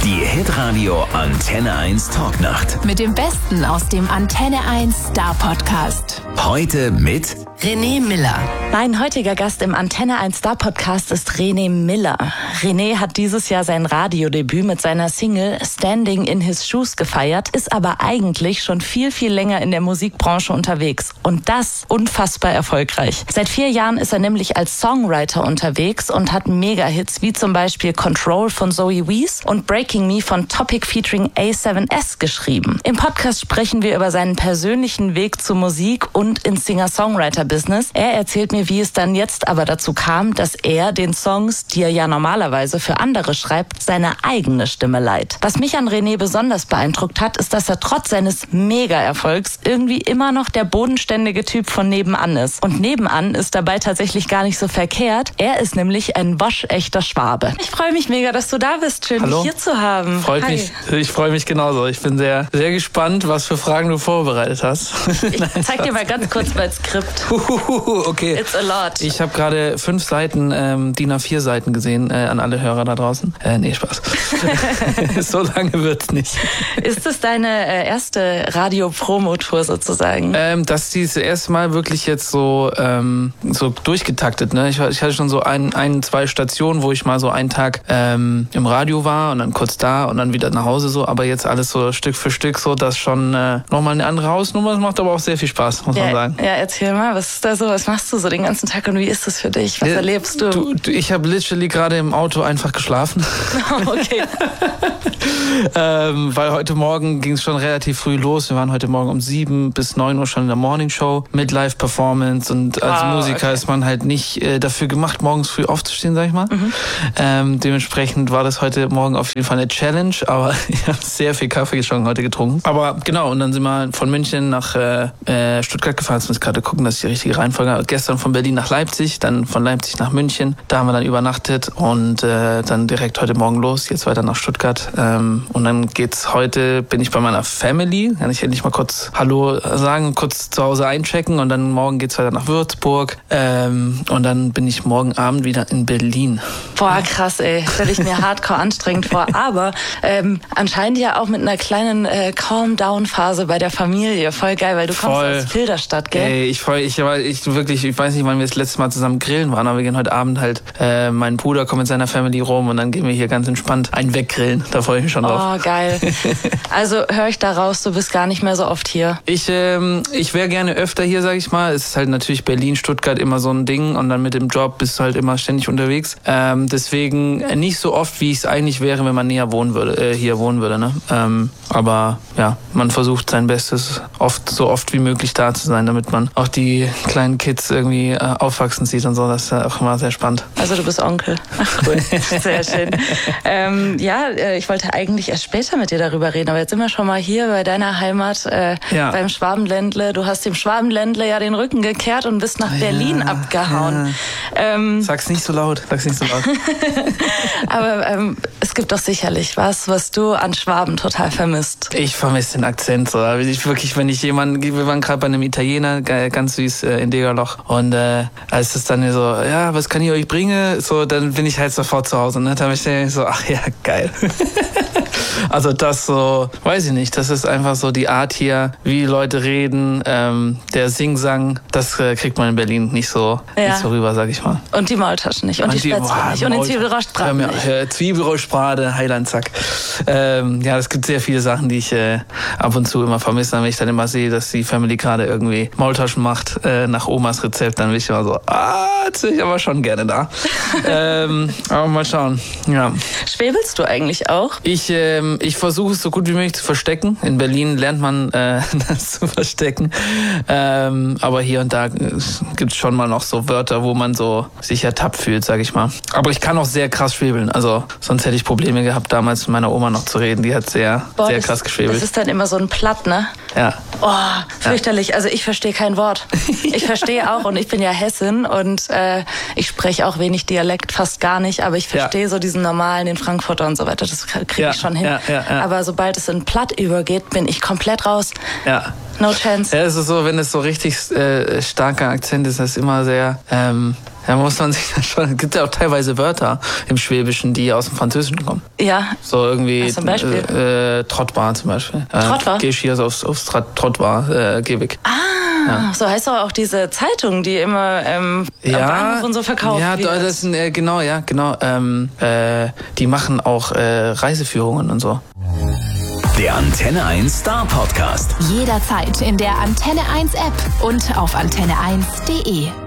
Die Hitradio Antenne 1 Talknacht. Mit dem Besten aus dem Antenne 1 Star Podcast. Heute mit René Miller. Mein heutiger Gast im Antenne 1 Star Podcast ist René Miller. René hat dieses Jahr sein Radiodebüt mit seiner Single Standing in His Shoes gefeiert, ist aber eigentlich schon viel, viel länger in der Musikbranche unterwegs. Und das unfassbar erfolgreich. Seit 4 Jahren ist er nämlich als Songwriter unterwegs und hat Mega-Hits wie zum Beispiel Control von Zoe Wees und Breaking Me von Topic featuring A7S geschrieben. Im Podcast sprechen wir über seinen persönlichen Weg zur Musik und ins Singer-Songwriter-Business. Er erzählt mir, wie es dann jetzt aber dazu kam, dass er den Songs, die er ja normalerweise für andere schreibt, seine eigene Stimme leiht. Was mich an René besonders beeindruckt hat, ist, dass er trotz seines Mega-Erfolgs irgendwie immer noch der bodenständige Typ von nebenan ist. Und nebenan ist dabei tatsächlich gar nicht so verkehrt. Er ist nämlich ein waschechter Schwabe. Ich freue mich mega, dass du da bist. Schön, dich hier zu haben. Freut mich. Ich freue mich genauso. Ich bin sehr, sehr gespannt, was für Fragen du vorbereitet hast. Ich zeig dir mal ganz kurz mein Skript. Okay. It's a lot. Ich habe gerade 5 Seiten, DIN A4 Seiten gesehen, an alle Hörer da draußen. Nee, Spaß. So lange wird's nicht. Ist das deine erste Radio-Promo-Tour sozusagen? Das ist das erste Mal wirklich jetzt so durchgetaktet. Ne? Ich hatte schon so 2 Stationen, wo ich mal so einen Tag im Radio war und dann kurz da und dann wieder nach Hause so. Aber jetzt alles so Stück für Stück so, das schon nochmal eine andere Hausnummer. Das macht aber auch sehr viel Spaß, muss man sagen. Ja, erzähl mal, was ist da so? Was machst du so den ganzen Tag und wie ist das für dich? Was erlebst du? Ich habe literally gerade im Auto einfach geschlafen. Oh, okay. Weil heute Morgen ging es schon relativ früh los. Wir waren heute Morgen um 7 bis 9 Uhr schon in der Morningshow mit Live-Performance. Und als Musiker ist man halt nicht dafür gemacht, morgens früh aufzustehen, sag ich mal. Dementsprechend war das heute Morgen auf jeden Fall eine Challenge. Aber ich habe sehr viel Kaffee schon heute getrunken. Aber genau, und dann sind wir von München nach Stuttgart gefahren. Jetzt muss ich gerade gucken, dass ich die richtige Reihenfolge habe. Gestern von Berlin nach Leipzig, dann von Leipzig nach München. Da haben wir dann übernachtet und dann direkt heute Morgen los. Jetzt weiter nach Stuttgart. Und dann bin ich bei meiner Family. Kann ich endlich mal kurz Hallo sagen, kurz zu Hause einchecken und dann morgen geht's weiter nach Würzburg. Und dann bin ich morgen Abend wieder in Berlin. Boah, krass, ey. Stelle ich mir hardcore anstrengend vor. Aber anscheinend ja auch mit einer kleinen Calm-Down-Phase bei der Familie. Voll geil, weil du kommst aus Filderstadt, gell? Ey, ich weiß nicht, wann wir das letzte Mal zusammen grillen waren, aber wir gehen heute Abend halt, mein Bruder kommt mit seiner Family rum und dann gehen wir hier ganz entspannt einen weggrillen. Da freue ich mich schon drauf. Oh, geil. Also höre ich da raus, du bist gar nicht mehr so oft hier. Ich wäre gerne öfter hier, sag ich mal. Es ist halt natürlich Berlin, Stuttgart immer so ein Ding und dann mit dem Job bist du halt immer ständig unterwegs. Deswegen nicht so oft, wie es eigentlich wäre, wenn man näher hier wohnen würde. Ne? Aber ja, man versucht sein Bestes, so oft wie möglich da zu sein, damit man auch die kleinen Kids irgendwie aufwachsen sieht und so. Das ist auch immer sehr spannend. Also du bist Onkel. Ach cool, sehr schön. Ich wollte eigentlich erst später mit dir darüber reden, aber jetzt sind wir schon mal hier bei deiner Heimat, beim Schwabenländle. Du hast dem Schwabenländle ja den Rücken gekehrt und bist nach Berlin abgehauen. Ja. Sag's nicht so laut. Aber es gibt doch sicherlich was du an Schwaben total vermisst. Ich vermisse den Akzent so. Wir waren gerade bei einem Italiener, ganz süß in Degerloch. Und als es dann so, ja, was kann ich euch bringen? So, dann bin ich halt sofort zu Hause. Ne? Da bin ich so, ach ja, geil. Also das so, weiß ich nicht, das ist einfach so die Art hier, wie Leute reden, der Singsang, das kriegt man in Berlin nicht so rüber, sag ich mal. Und die Maultaschen nicht und die Spätzle nicht und den Zwiebelrostbraten nicht. Zwiebelrostbrate, Heilandsack. Es gibt sehr viele Sachen, die ich ab und zu immer vermisse. Wenn ich dann immer sehe, dass die Family gerade irgendwie Maultaschen macht nach Omas Rezept, dann bin ich immer so, jetzt bin ich aber schon gerne da. Aber mal schauen. Ja. Schwebelst du eigentlich auch? Ich versuche es so gut wie möglich zu verstecken. In Berlin lernt man das zu verstecken. Aber hier und da gibt es schon mal noch so Wörter, wo man so sich ertappt fühlt, sag ich mal. Aber ich kann auch sehr krass schwebeln. Also sonst hätte ich Probleme gehabt, damals mit meiner Oma noch zu reden. Die hat sehr krass geschwebelt. Das ist dann immer so ein Platt, ne? Ja. Oh, fürchterlich. Ja. Also ich verstehe kein Wort. Ich verstehe auch und ich bin ja Hessin und ich spreche auch wenig Dialekt, fast gar nicht. Aber ich verstehe so diesen normalen, den Frankfurter und so weiter. Das kriege ich schon hin. Ja. Aber sobald es in Platt übergeht, bin ich komplett raus. Ja. No chance. Ja, es ist so, wenn es so richtig starker Akzent ist, das ist immer sehr Da muss man sich dann schon, es gibt ja auch teilweise Wörter im Schwäbischen, die aus dem Französischen kommen. Ja. So irgendwie, zum Beispiel? Trottbar zum Beispiel. Trottbar? Geh ich hier so aufs Trottbar, geh weg. Ja. So heißt auch diese Zeitung, die immer am Bahnhof und so verkauft wird. Ja, das sind, genau. Die machen auch Reiseführungen und so. Der Antenne 1 Star Podcast. Jederzeit in der Antenne 1 App und auf antenne1.de.